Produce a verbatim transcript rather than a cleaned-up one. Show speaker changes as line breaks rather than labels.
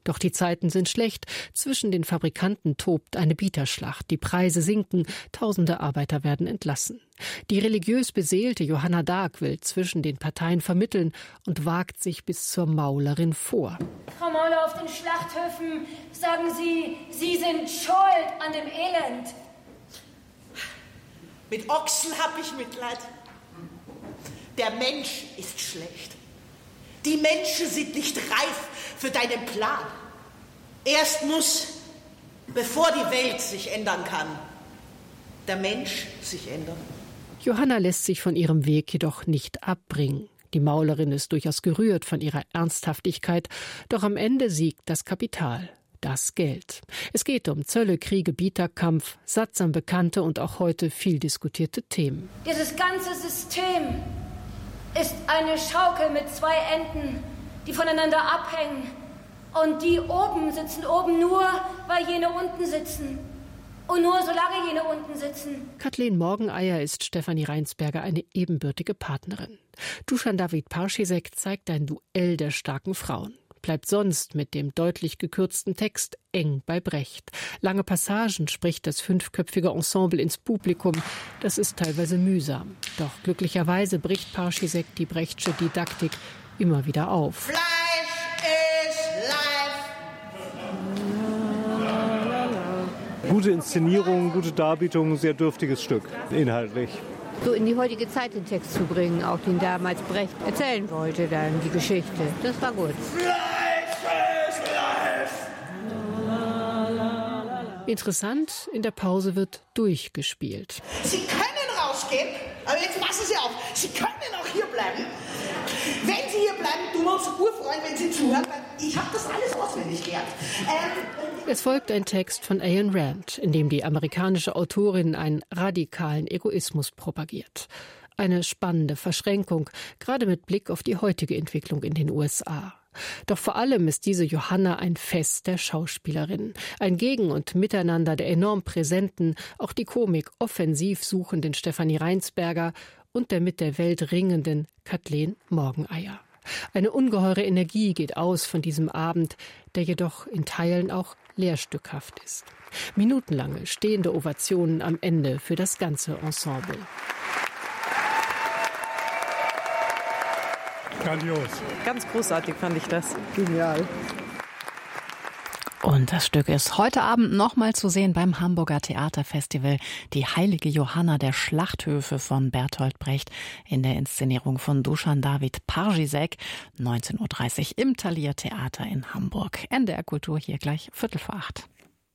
Doch die Zeiten sind schlecht. Zwischen den Fabrikanten tobt eine Bieterschlacht. Die Preise sinken, tausende Arbeiter werden entlassen. Die religiös beseelte Johanna d'Arc will zwischen den Parteien vermitteln und wagt sich bis zur Maulerin vor.
Frau Mauler, auf den Schlachthöfen sagen Sie, Sie sind schuld an dem Elend.
Mit Ochsen hab ich Mitleid. Der Mensch ist schlecht. Die Menschen sind nicht reif für deinen Plan. Erst muss, bevor die Welt sich ändern kann, der Mensch sich ändern.
Johanna lässt sich von ihrem Weg jedoch nicht abbringen. Die Maulerin ist durchaus gerührt von ihrer Ernsthaftigkeit, doch am Ende siegt das Kapital, das Geld. Es geht um Zölle, Kriege, Bieterkampf, sattsam bekannte und auch heute viel diskutierte Themen.
Dieses ganze System ist eine Schaukel mit zwei Enden, die voneinander abhängen. Und die oben sitzen oben nur, weil jene unten sitzen. Und nur solange jene unten sitzen.
Kathleen Morgeneier ist Stefanie Reinsberger eine ebenbürtige Partnerin. Dusan David Parschisek zeigt ein Duell der starken Frauen. Bleibt sonst mit dem deutlich gekürzten Text eng bei Brecht. Lange Passagen spricht das fünfköpfige Ensemble ins Publikum. Das ist teilweise mühsam. Doch glücklicherweise bricht Parschisek die Brechtsche Didaktik immer wieder auf.
Fleisch ist life.
Gute Inszenierung, gute Darbietung, sehr dürftiges Stück, inhaltlich.
So in die heutige Zeit den Text zu bringen, auch den damals Brecht erzählen wollte, dann die Geschichte. Das war gut.
Interessant, in der Pause wird durchgespielt.
Sie können rausgehen, aber jetzt passen Sie auf. Sie können auch hier bleiben. Wenn Sie hier bleiben, tun wir uns urfreuen, wenn Sie zuhören, weil ich habe das alles auswendig gelernt. Ähm,
Es folgt ein Text von Ayn Rand, in dem die amerikanische Autorin einen radikalen Egoismus propagiert. Eine spannende Verschränkung, gerade mit Blick auf die heutige Entwicklung in den U S A. Doch vor allem ist diese Johanna ein Fest der Schauspielerin. Ein Gegen- und Miteinander der enorm präsenten, auch die Komik offensiv suchenden Stefanie Reinsberger und der mit der Welt ringenden Kathleen Morgeneier. Eine ungeheure Energie geht aus von diesem Abend, der jedoch in Teilen auch lehrstückhaft ist. Minutenlange stehende Ovationen am Ende für das ganze Ensemble.
Grandios.
Ganz großartig fand ich das.
Genial.
Und das Stück ist heute Abend nochmal zu sehen beim Hamburger Theaterfestival. Die heilige Johanna der Schlachthöfe von Bertolt Brecht in der Inszenierung von Dusan David Parschisek. neunzehn Uhr dreißig im Thalia Theater in Hamburg. N D R Kultur hier gleich Viertel vor acht.